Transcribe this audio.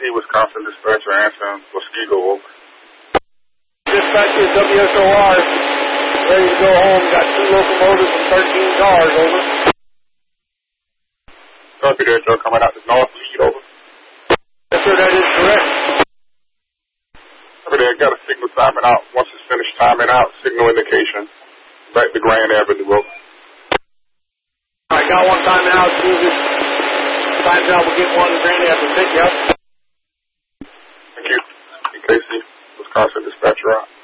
Wisconsin dispatcher answering Muskego, over. Dispatch to WSOR, ready to go home. Got 2 locomotives and 13 cars, over. Copy there, Joe, coming out the north lead, over. Yes, sir, that is correct. Copy there, got a signal timing out. Once it's finished timing out, signal indication. Back to Grand Avenue, over. I got one timing out. As soon as it times out, we'll get one to Grand Avenue. Pick you up. Thank you. KC, Wisconsin dispatcher out.